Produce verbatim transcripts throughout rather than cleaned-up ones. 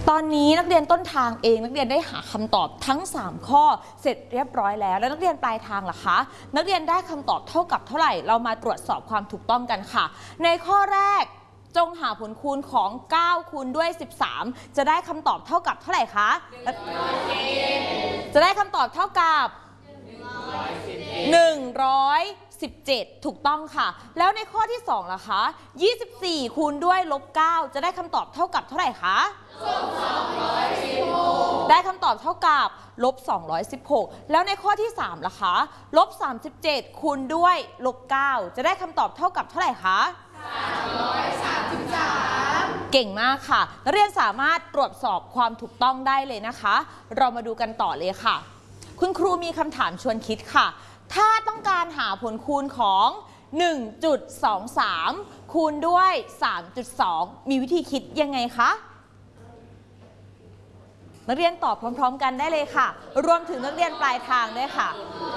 ตอนนี้นักเรียนต้นทางเองนักเรียนได้หาคำตอบทั้งสามข้อเสร็จเรียบร้อยแล้วแล้วนักเรียนปลายทางล่ะคะนักเรียนได้คำตอบเท่ากับเท่าไหร่เรามาตรวจสอบความถูกต้องกันค่ะในข้อแรกจงหาผลคูณของเก้าคูณด้วยสิบสามจะได้คำตอบเท่ากับเท่าไหร่คะจะได้คำตอบเท่ากับหนึ่งร้อยสิบเจ็ดถูกต้องค่ะแล้วในข้อที่สองล่ะคะยี่สิบสี่คูณด้วยลบเก้าจะได้คำตอบเท่ากับเท่าไหร่คะได้คำตอบเท่ากับลบสองร้อยสิบหกแล้วในข้อที่สามล่ะคะลบสามสิบเจ็ดคูณด้วยลบเก้าจะได้คำตอบเท่ากับเท่าไหร่คะสามร้อยสามสิบสามเก่งมากค่ะนักเรียนสามารถตรวจสอบความถูกต้องได้เลยนะคะเรามาดูกันต่อเลยค่ะคุณครูมีคำถามชวนคิดค่ะถ้าต้องการหาผลคูณของ หนึ่งจุดสองสาม คูณด้วย สามจุดสอง มีวิธีคิดยังไงคะนักเรียนตอบพร้อมๆกันได้เลยค่ะรวมถึงนักเรียนปลายทางด้วยค่ะ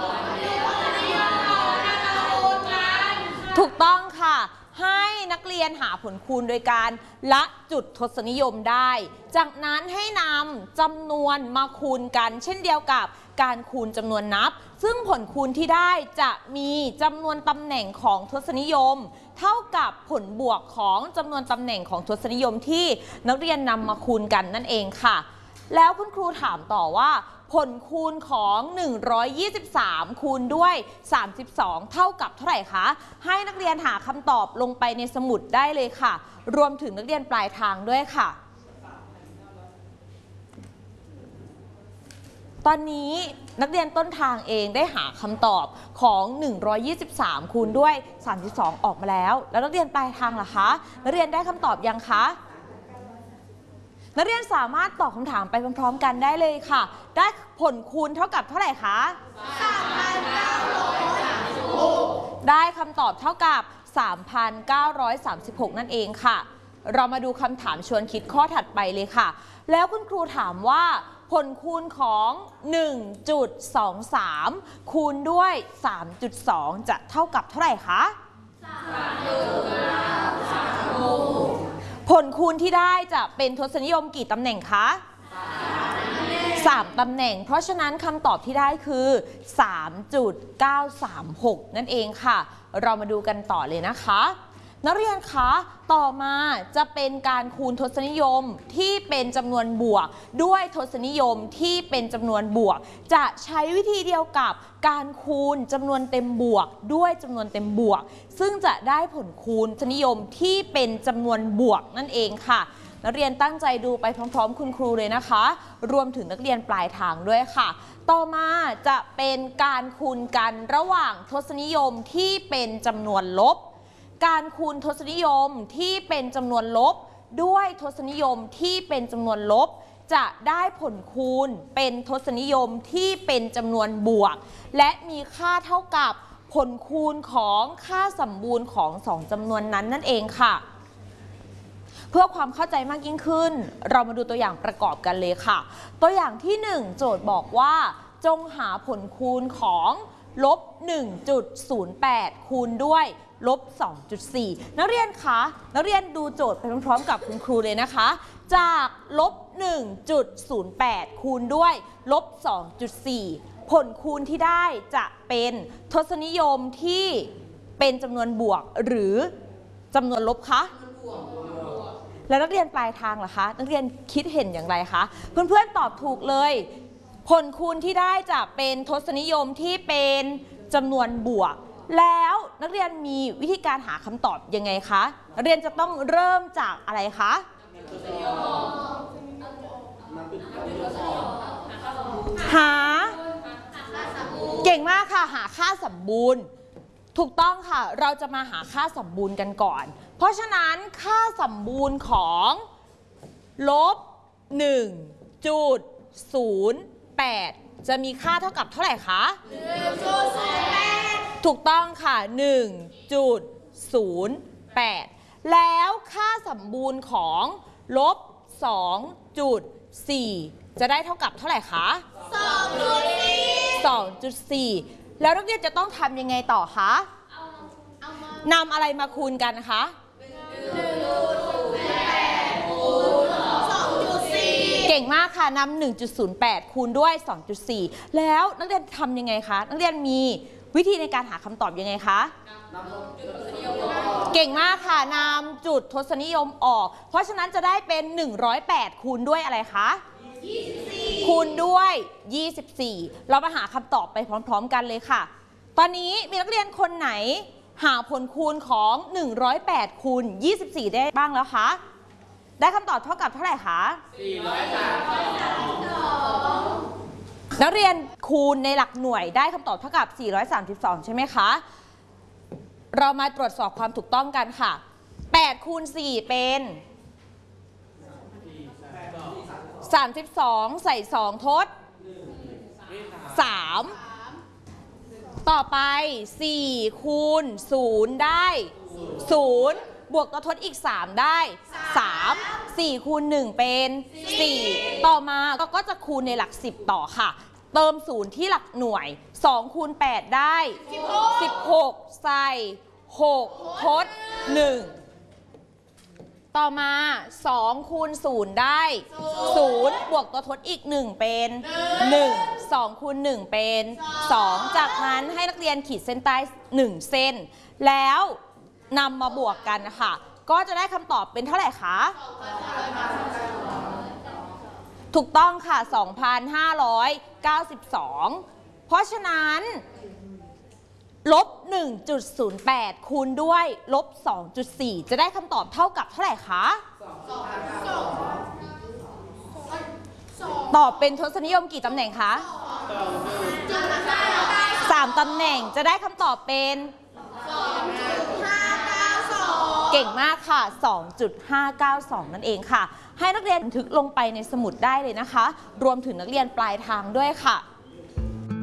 ถูกต้องค่ะให้นักเรียนหาผลคูณโดยการละจุดทศนิยมได้จากนั้นให้นำจำนวนมาคูณกันเช่นเดียวกับการคูณจำนวนนับซึ่งผลคูณที่ได้จะมีจำนวนตำแหน่งของทศนิยมเท่ากับผลบวกของจำนวนตำแหน่งของทศนิยมที่นักเรียนนำมาคูณกันนั่นเองค่ะแล้วคุณครูถามต่อว่าผลคูณของหนึ่งร้อยยี่สิบสามคูณด้วยสามสิบสองเท่ากับเท่าไหร่คะให้นักเรียนหาคำตอบลงไปในสมุดได้เลยค่ะรวมถึงนักเรียนปลายทางด้วยค่ะตอนนี้นักเรียนต้นทางเองได้หาคำตอบของหนึ่งร้อยยี่สิบสามคูณด้วยสามสิบสองออกมาแล้วแล้วนักเรียนปลายทางล่ะคะนักเรียนได้คำตอบยังคะนักเรียนสามารถตอบคำถามไปพร้อมๆกันได้เลยค่ะได้ผลคูณเท่ากับเท่าไหร่คะ สามพันเก้าร้อยสามสิบหก ได้คำตอบเท่ากับ สามพันเก้าร้อยสามสิบหก นั่นเองค่ะเรามาดูคำถามชวนคิดข้อถัดไปเลยค่ะแล้วคุณครูถามว่าผลคูณของ หนึ่งจุดสองสาม คูณด้วย สามจุดสอง จะเท่ากับเท่าไหร่คะผลคูณที่ได้จะเป็นทศนิยมกี่ตำแหน่งคะสามตำแหน่งเพราะฉะนั้นคำตอบที่ได้คือ สามจุดเก้าสามหก นั่นเองค่ะเรามาดูกันต่อเลยนะคะนักเรียนคะต่อมาจะเป็นการคูณทศนิยมที่เป็นจำนวนบวกด้วยทศนิยมที่เป็นจำนวนบวกจะใช้วิธีเดียวกับการคูณจำนวนเต็มบวกด้วยจำนวนเต็มบวกซึ่งจะได้ผลคูณทศนิยมที่เป็นจำนวนบวกนั่นเองค่ะนักเรียนตั้งใจดูไปพร้อมๆคุณครูเลยนะคะรวมถึงนักเรียนปลายทางด้วยค่ะต่อมาจะเป็นการคูณกันระหว่างทศนิยมที่เป็นจำนวนลบการคูณทศนิยมที่เป็นจำนวนลบด้วยทศนิยมที่เป็นจำนวนลบจะได้ผลคูณเป็นทศนิยมที่เป็นจำนวนบวกและมีค่าเท่ากับผลคูณของค่าสมบูรณ์ของสองจำนวนนั้นนั่นเองค่ะเพื่อความเข้าใจมากยิ่งขึ้นเรามาดูตัวอย่างประกอบกันเลยค่ะตัวอย่างที่หนึ่งโจทย์บอกว่าจงหาผลคูณของลบ หนึ่งจุดศูนย์แปด คูณด้วยลบ สองจุดสี่ นักเรียนคะนักเรียนดูโจทย์ไปพร้อมๆกับคุณครูเลยนะคะจากลบ หนึ่งจุดศูนย์แปด คูณด้วยลบ สองจุดสี่ ผลคูณที่ได้จะเป็นทศนิยมที่เป็นจำนวนบวกหรือจำนวนลบคะแล้วนักเรียนปลายทางล่ะคะนักเรียนคิดเห็นอย่างไรคะเพื่อนๆตอบถูกเลยผลคูณที่ได้จะเป็นทศนิยมที่เป็นจำนวนบวกแล้วนักเรียนมีวิธีการหาคำตอบยังไงคะนักเรียนจะต้องเริ่มจากอะไรคะหาเก่งมากค่ะหาค่าสมบูรณ์ถูกต้องค่ะเราจะมาหาค่าสมบูรณ์กันก่อนเพราะฉะนั้นค่าสมบูรณ์ของลบ หนึ่งจุดศูนย์แปด จะมีค่าเท่ากับเท่าไหร่คะ หนึ่งจุดศูนย์แปด ถูกต้องค่ะ หนึ่งจุดศูนย์แปด แล้วค่าสมบูรณ์ของลบ สองจุดสี่ จะได้เท่ากับเท่าไหร่คะ สองจุดสี่ สองจุดสี่ แล้วนักเรียนจะต้องทำยังไงต่อคะนำอะไรมาคูณกันคะ หนึ่งจุดศูนย์แปด คูณ สองจุดสี่มากค่ะนำ หนึ่งจุดศูนย์แปด คูณด้วย สองจุดสี่ แล้วนักเรียนทำยังไงคะนักเรียนมีวิธีในการหาคำตอบยังไงคะเก่งมากค่ะนำจุดทศนิยมออกเพราะฉะนั้นจะได้เป็น หนึ่งร้อยแปด คูณด้วยอะไรคะยี่สิบสี่คูณด้วยยี่สิบสี่เรามาหาคำตอบไปพร้อมๆกันเลยค่ะตอนนี้มีนักเรียนคนไหนหาผลคูณของหนึ่งร้อยแปดคูณยี่สิบสี่ได้บ้างแล้วคะได้คำตอบเท่ากับเท่าไหร่คะสี่ร้อยสามสิบสองนักเรียนคูณในหลักหน่วยได้คำตอบเท่ากับสี่ร้อยสามสิบสองใช่ไหมคะเรามาตรวจสอบความถูกต้องกันค่ะแปดคูณสี่เป็นสามสิบสองใส่สองทดสามต่อไปสี่คูณศูนย์ได้ศูนย์บวกตัวทดอีกสามได้สาม สี่คูณหนึ่งเป็นสี่ต่อมาก็จะคูณในหลักสิบต่อค่ะเติมศูนย์ที่หลักหน่วยสองคูณแปดได้สิบหกใส่หกทดหนึ่งต่อมาสองคูณศูนย์ได้ศูนย์บวกตัวทดอีกหนึ่งเป็นหนึ่ง สองคูณหนึ่งเป็นสองจากนั้นให้นักเรียนขีดเส้นใต้หนึ่งเส้นแล้วนำมาบวกกันนะคะก็จะได้คำตอบเป็นเท่าไหร่คะถูกต้องค่ะ สองพันห้าร้อยเก้าสิบสอง เพราะฉะนั้นลบ หนึ่งจุดศูนย์แปด คูณด้วยลบ สองจุดสี่ จะได้คำตอบเท่ากับเท่าไหร่คะตอบเป็นทศนิยมกี่ตำแหน่งคะสามตำแหน่งจะได้คำตอบเป็นเก่งมากค่ะ สองจุดห้าเก้าสอง นั่นเองค่ะให้นักเรียนบันทึกลงไปในสมุดได้เลยนะคะรวมถึงนักเรียนปลายทางด้วยค่ะ